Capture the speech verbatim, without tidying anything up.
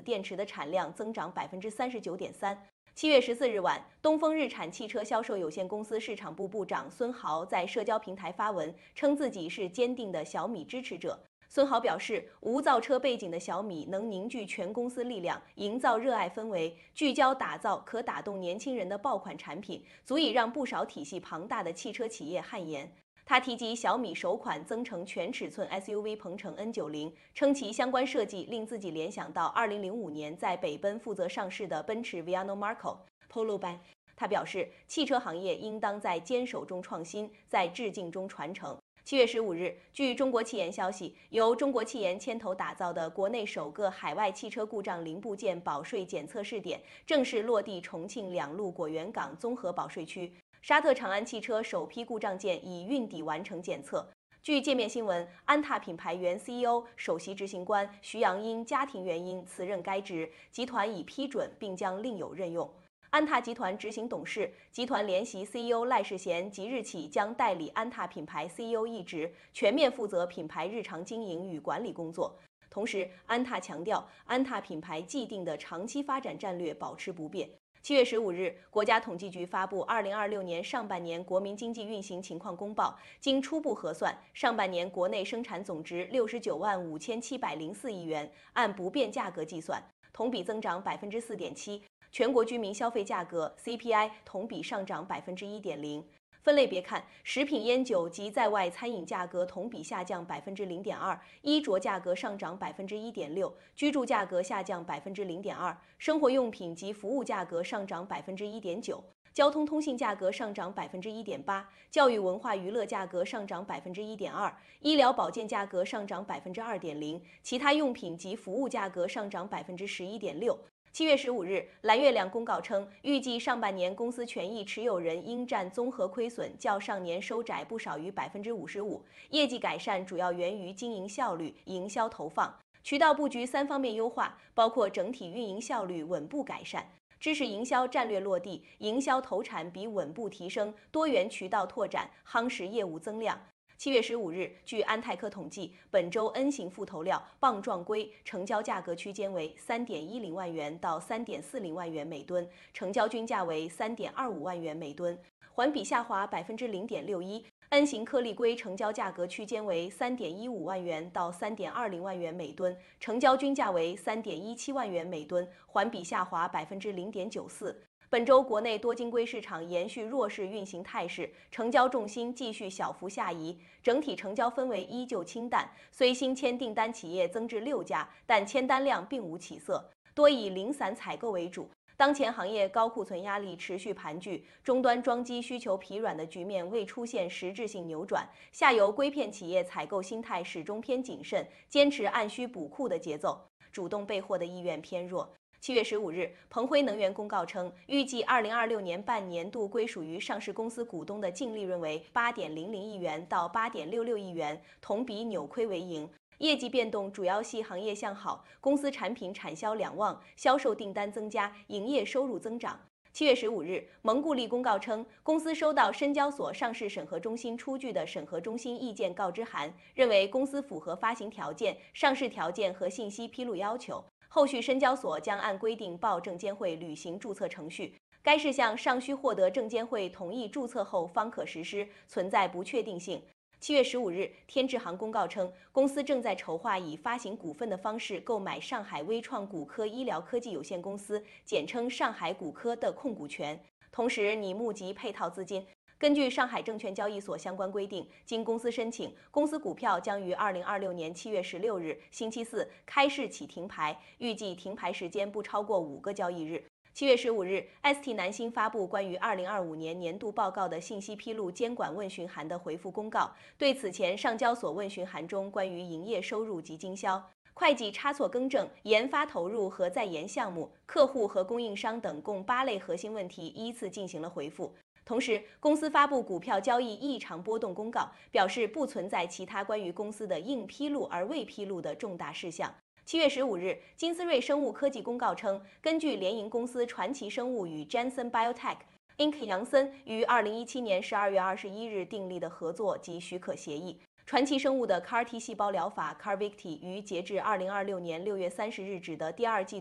电池的产量增长百分之三十九点三。七月十四日晚，东风日产汽车销售有限公司市场部部长孙豪在社交平台发文，称自己是坚定的小米支持者。孙豪表示，无造车背景的小米能凝聚全公司力量，营造热爱氛围，聚焦打造可打动年轻人的爆款产品，足以让不少体系庞大的汽车企业汗颜。他提及小米首款增程全尺寸 S U V 鹏程 N 九十，称其相关设计令自己联想到二零零五年在北奔负责上市的奔驰 Viano Marco、Polo 班。他表示，汽车行业应当在坚守中创新，在致敬中传承。七月十五日，据中国汽研消息，由中国汽研牵头打造的国内首个海外汽车故障零部件保税检测试点正式落地重庆两路果园港综合保税区。沙特长安汽车首批故障件已运抵完成检测。据界面新闻，安踏品牌原 C E O、首席执行官徐阳因家庭原因辞任该职，集团已批准并将另有任用。安踏集团执行董事、集团联席 C E O 赖世贤即日起将代理安踏品牌 C E O 一职，全面负责品牌日常经营与管理工作。同时，安踏强调，安踏品牌既定的长期发展战略保持不变。七月十五日，国家统计局发布二零二六年上半年国民经济运行情况公报，经初步核算，上半年国内生产总值六十九万五千七百零四亿元，按不变价格计算，同比增长百分之四点七。全国居民消费价格 C P I 同比上涨百分之一点零。分类别看，食品烟酒及在外餐饮价格同比下降百分之零点二，衣着价格上涨百分之一点六，居住价格下降百分之零点二，生活用品及服务价格上涨百分之一点九。交通通信价格上涨百分之一点八，教育文化娱乐价格上涨百分之一点二，医疗保健价格上涨百分之二点零，其他用品及服务价格上涨百分之十一点六。七月十五日，蓝月亮公告称，预计上半年公司权益持有人应占综合亏损较上年收窄不少于百分之五十五，业绩改善主要源于经营效率、营销投放、渠道布局三方面优化，包括整体运营效率稳步改善。支持营销战略落地，营销投产比稳步提升，多元渠道拓展，夯实业务增量。七月十五日，据安泰科统计，本周 N 型副头料棒状龟成交价格区间为三点一零万元到三点四零万元每吨，成交均价为三点二五万元每吨，环比下滑百分之零点六一。N 型颗粒龟成交价格区间为三点一五万元到三点二零万元每吨，成交均价为三点一七万元每吨，环比下滑百分之零点九四。本周国内多晶硅市场延续弱势运行态势，成交重心继续小幅下移，整体成交氛围依旧清淡。虽新签订单企业增至六家，但签单量并无起色，多以零散采购为主。当前行业高库存压力持续盘踞，终端装机需求疲软的局面未出现实质性扭转，下游硅片企业采购心态始终偏谨慎，坚持按需补库的节奏，主动备货的意愿偏弱。七月十五日，鹏辉能源公告称，预计二零二六年半年度归属于上市公司股东的净利润为八点零零亿元到八点六六亿元，同比扭亏为盈。业绩变动主要系行业向好，公司产品产销两旺，销售订单增加，营业收入增长。七月十五日，蒙固利公告称，公司收到深交所上市审核中心出具的审核中心意见告知函，认为公司符合发行条件、上市条件和信息披露要求。后续深交所将按规定报证监会履行注册程序，该事项尚需获得证监会同意注册后方可实施，存在不确定性。七月十五日，天智行公告称，公司正在筹划以发行股份的方式购买上海微创骨科医疗科技有限公司（简称上海骨科）的控股权，同时拟募集配套资金。根据上海证券交易所相关规定，经公司申请，公司股票将于二零二六年七月十六日星期四开市起停牌，预计停牌时间不超过五个交易日。七月十五日 ，S T 南星发布关于二零二五年年度报告的信息披露监管问询函的回复公告，对此前上交所问询函中关于营业收入及经销、会计差错更正、研发投入和在研项目、客户和供应商等共八类核心问题依次进行了回复。同时，公司发布股票交易异常波动公告，表示不存在其他关于公司的应披露而未披露的重大事项。七月十五日，金斯瑞生物科技公告称，根据联营公司传奇生物与 Janssen Biotech、Inc 杨森于二零一七年十二月二十一日订立的合作及许可协议，传奇生物的 C A R T 细胞疗法 CARVYKTI 于截至二零二六年六月三十日止的第二季